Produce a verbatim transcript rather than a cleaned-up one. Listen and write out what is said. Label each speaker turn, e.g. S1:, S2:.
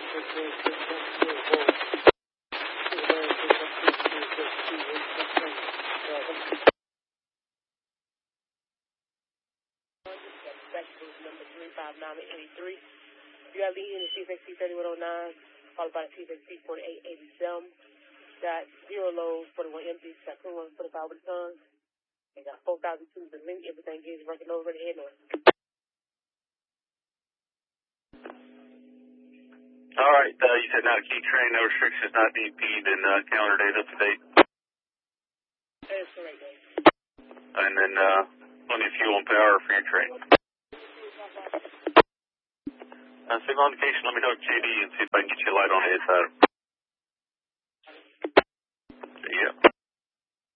S1: Number three five nine eight three. You have lead in the T F X C thirty-one oh nine, followed by the T F X C forty-eight eighty-seven. Got zero lows, forty-one empties, got twenty-one forty-five with tons. And got four thousand two to link. Everything is working over the head north.
S2: All right, uh, you said not a key train, no restrictions, not D P, then uh, calendar date up to date.
S1: That is correct, Dave.
S2: And then uh, plenty of fuel and power for your train. Uh, signal indication, let me know J D and see if I can get you a light on the inside.